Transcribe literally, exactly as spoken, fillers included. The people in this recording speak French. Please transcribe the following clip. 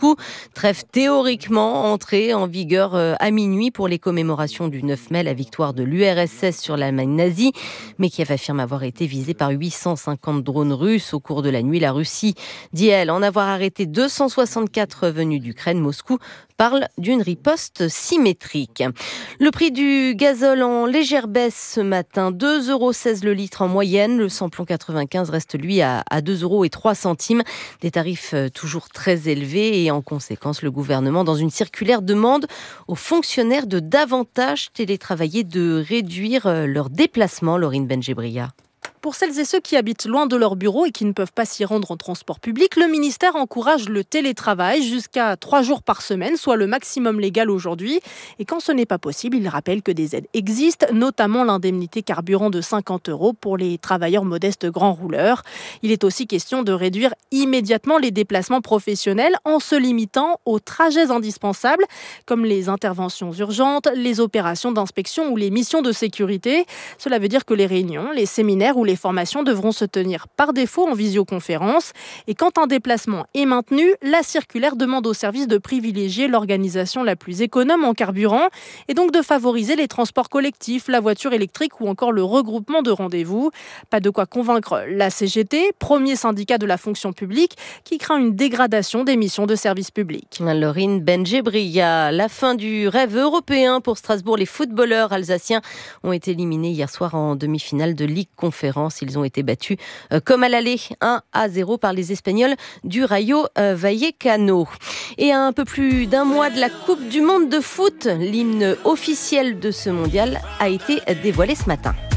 Moscou. Trêve théoriquement entrée en vigueur à minuit pour les commémorations du neuf mai, la victoire de l'U R S S sur l'Allemagne nazie. Mais Kiev affirme avoir été visé par huit cent cinquante drones russes au cours de la nuit. La Russie dit, elle, en avoir arrêté deux cent soixante-quatre venus d'Ukraine. Moscou parle d'une riposte symétrique. Le prix du gazole en légère baisse ce matin, deux euros seize le litre en moyenne. Le samplon quatre-vingt-quinze reste lui à, à deux euros et trois centimes. Des tarifs toujours très élevés et en conséquence, le gouvernement, dans une circulaire, demande aux fonctionnaires de davantage télétravailler, de réduire leurs déplacements. Laurine Benjebria. Pour celles et ceux qui habitent loin de leur bureau et qui ne peuvent pas s'y rendre en transport public, le ministère encourage le télétravail jusqu'à trois jours par semaine, soit le maximum légal aujourd'hui. Et quand ce n'est pas possible, il rappelle que des aides existent, notamment l'indemnité carburant de cinquante euros pour les travailleurs modestes grands rouleurs. Il est aussi question de réduire immédiatement les déplacements professionnels en se limitant aux trajets indispensables, comme les interventions urgentes, les opérations d'inspection ou les missions de sécurité. Cela veut dire que les réunions, les séminaires ou les formations devront se tenir par défaut en visioconférence. Et quand un déplacement est maintenu, la circulaire demande aux services de privilégier l'organisation la plus économe en carburant et donc de favoriser les transports collectifs, la voiture électrique ou encore le regroupement de rendez-vous. Pas de quoi convaincre la C G T, premier syndicat de la fonction publique, qui craint une dégradation des missions de service public. Laurine Benjebria, la fin du rêve européen pour Strasbourg. Les footballeurs alsaciens ont été éliminés hier soir en demi-finale de Ligue Conférence. Ils ont été battus euh, comme à l'aller un à zéro par les Espagnols du Rayo euh, Vallecano. Et à un peu plus d'un mois de la Coupe du Monde de foot, l'hymne officiel de ce mondial a été dévoilé ce matin.